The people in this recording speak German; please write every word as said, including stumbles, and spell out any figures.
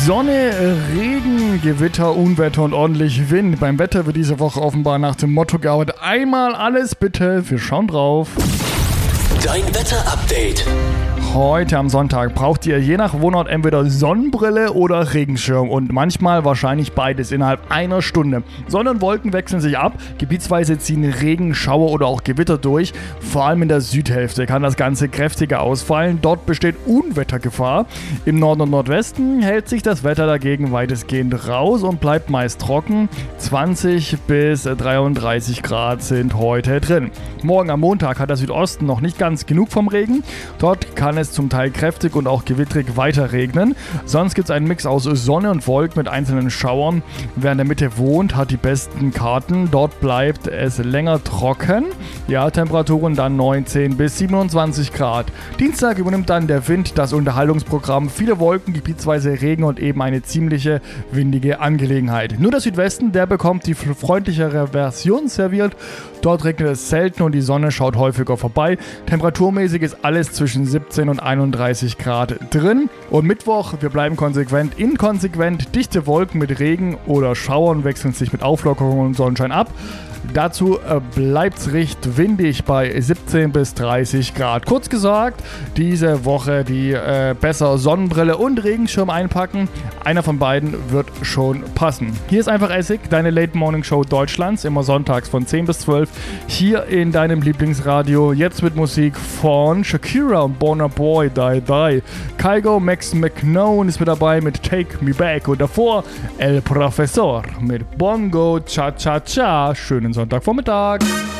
Sonne, Regen, Gewitter, Unwetter und ordentlich Wind. Beim Wetter wird diese Woche offenbar nach dem Motto gearbeitet: einmal alles bitte, wir schauen drauf. Dein Wetter-Update. Heute am Sonntag braucht ihr je nach Wohnort entweder Sonnenbrille oder Regenschirm und manchmal wahrscheinlich beides innerhalb einer Stunde. Sonne und Wolken wechseln sich ab, gebietsweise ziehen Regen, Schauer oder auch Gewitter durch. Vor allem in der Südhälfte kann das Ganze kräftiger ausfallen, dort besteht Unwettergefahr. Im Norden und Nordwesten hält sich das Wetter dagegen weitestgehend raus und bleibt meist trocken. zwanzig bis dreiunddreißig Grad sind heute drin. Morgen am Montag hat der Südosten noch nicht ganz genug vom Regen, dort kann es zum Teil kräftig und auch gewittrig weiter regnen. Sonst gibt es einen Mix aus Sonne und Wolken mit einzelnen Schauern. Wer in der Mitte wohnt, hat die besten Karten. Dort bleibt es länger trocken. Ja, Temperaturen dann neunzehn bis siebenundzwanzig Grad. Dienstag übernimmt dann der Wind das Unterhaltungsprogramm. Viele Wolken, gebietsweise Regen und eben eine ziemliche windige Angelegenheit. Nur der Südwesten, der bekommt die freundlichere Version serviert. Dort regnet es selten und die Sonne schaut häufiger vorbei. Temperaturmäßig ist alles zwischen siebzehn und einunddreißig Grad drin. Und Mittwoch, wir bleiben konsequent inkonsequent. Dichte Wolken mit Regen oder Schauern wechseln sich mit Auflockerung und Sonnenschein ab. Dazu äh, bleibt es recht windig bei siebzehn bis dreißig Grad. Kurz gesagt, diese Woche die äh, besser Sonnenbrille und Regenschirm einpacken. Einer von beiden wird schon passen. Hier ist einfach Essig, deine Late Morning Show Deutschlands, immer sonntags von zehn bis zwölf. Hier in deinem Lieblingsradio. Jetzt mit Musik von Shakira und Burna Boy, Die Die. Kygo, Max McKnown ist mit dabei mit Take Me Back. Und davor El Professor mit Bongo Cha Cha Cha. Schönen Sonntagvormittag.